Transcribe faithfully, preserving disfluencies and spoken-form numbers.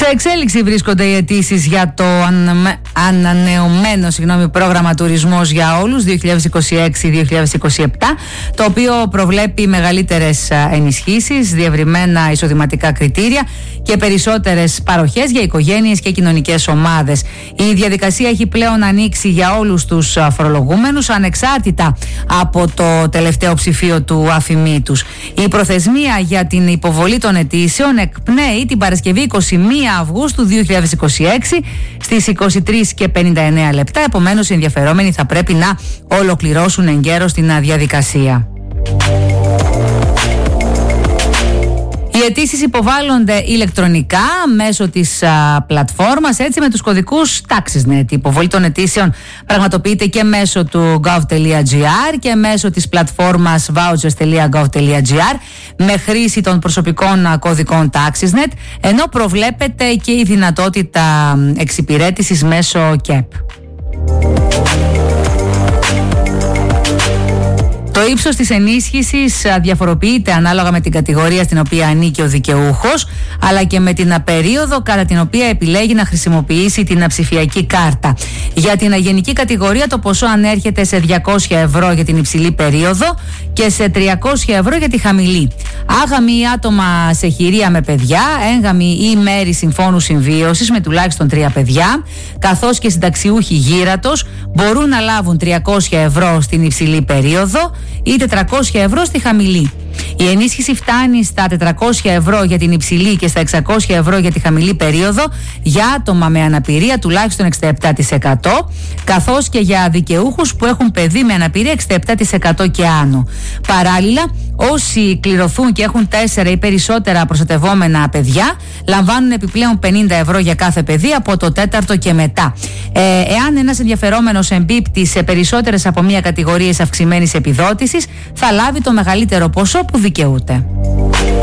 εξέλιξη βρίσκονται οι αιτήσεις για το ανανεωμένο συγγνώμη, πρόγραμμα τουρισμός για όλους δύο χιλιάδες είκοσι έξι δύο χιλιάδες είκοσι επτά, το οποίο προβλέπει μεγαλύτερες ενισχύσεις, διευρυμένα εισοδηματικά κριτήρια και περισσότερες παροχές για οικογένειες και κοινωνικές ομάδες. Η διαδικασία έχει πλέον ανοίξει για όλους τους φορολογούμενους, ανεξάρτητα από το τελευταίο ψηφίο του αφημί τους. Η προθεσμία για την υποβολή των αιτήσεων εκπνέει την Παρασκευή εικοστή πρώτη Αυγούστου δύο χιλιάδες είκοσι έξι στις είκοσι τρεις και πενήντα εννέα λεπτά. Επομένως, οι ενδιαφερόμενοι θα πρέπει να ολοκληρώσουν εγκαίρως την διαδικασία. Οι αιτήσεις υποβάλλονται ηλεκτρονικά μέσω της α, πλατφόρμας, έτσι με τους κωδικούς TaxisNet. Η υποβολή των αιτήσεων πραγματοποιείται και μέσω του gov.gr και μέσω της πλατφόρμας vouchers τελεία gov τελεία gr με χρήση των προσωπικών α, κωδικών TaxisNet, ενώ προβλέπεται και η δυνατότητα α, εξυπηρέτησης μέσω ΚΕΠ. Το ύψος της ενίσχυσης διαφοροποιείται ανάλογα με την κατηγορία στην οποία ανήκει ο δικαιούχος, αλλά και με την περίοδο κατά την οποία επιλέγει να χρησιμοποιήσει την ψηφιακή κάρτα. Για την γενική κατηγορία το ποσό ανέρχεται σε διακόσια ευρώ για την υψηλή περίοδο και σε τριακόσια ευρώ για τη χαμηλή. Άγαμοι ή άτομα σε χειρία με παιδιά, έγγαμοι ή μέρη συμφώνου συμβίωσης με τουλάχιστον τρία παιδιά, καθώς και συνταξιούχοι γύρατος μπορούν να λάβουν τριακόσια ευρώ στην υψηλή περίοδο ή τετρακόσια ευρώ στη χαμηλή. Η ενίσχυση φτάνει στα τετρακόσια ευρώ για την υψηλή και στα εξακόσια ευρώ για τη χαμηλή περίοδο για άτομα με αναπηρία τουλάχιστον εξήντα επτά τοις εκατό, καθώς και για δικαιούχους που έχουν παιδί με αναπηρία εξήντα επτά τοις εκατό και άνω. Παράλληλα, όσοι κληρωθούν και έχουν τέσσερα ή περισσότερα προστατευόμενα παιδιά λαμβάνουν επιπλέον πενήντα ευρώ για κάθε παιδί από το τέταρτο και μετά. Ε, εάν ένας ενδιαφερόμενος εμπίπτει σε περισσότερες από μία κατηγορίες αυξημένης επιδότησης, θα λάβει το μεγαλύτερο ποσό που δικαιούται.